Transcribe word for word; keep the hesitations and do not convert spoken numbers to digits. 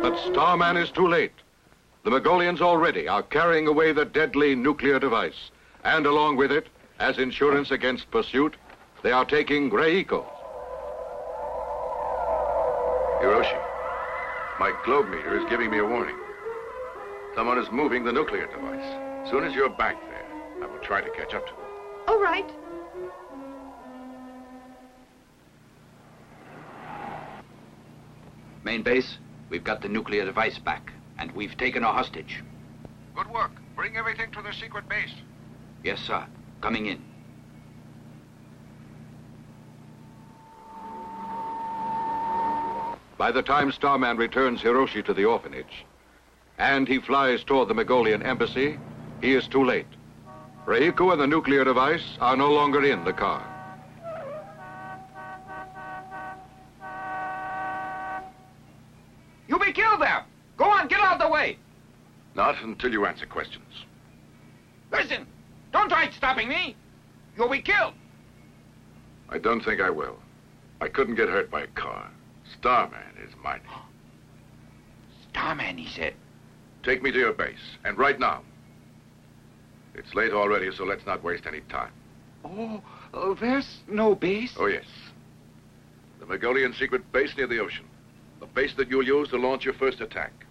But Starman is too late. The Mongolians already are carrying away the deadly nuclear device. And along with it, as insurance against pursuit, they are taking Reiko. Hiroshi, my globe meter is giving me a warning. Someone is moving the nuclear device. As soon as you're back there, I will try to catch up to them. All right. Main base, we've got the nuclear device back, and we've taken a hostage. Good work. Bring everything to the secret base. Yes, sir. Coming in. By the time Starman returns Hiroshi to the orphanage, and he flies toward the Mongolian embassy, he is too late. Reiko and the nuclear device are no longer in the car. You be killed there! Go on, get out of the way! Not until you answer questions. Listen! Don't try stopping me! You'll be killed! I don't think I will. I couldn't get hurt by a car. Starman is mine. Starman, he said. Take me to your base, and right now. It's late already, so let's not waste any time. Oh, oh, there's no base? Oh, yes. The Mongolian secret base near the ocean. The base that you'll use to launch your first attack.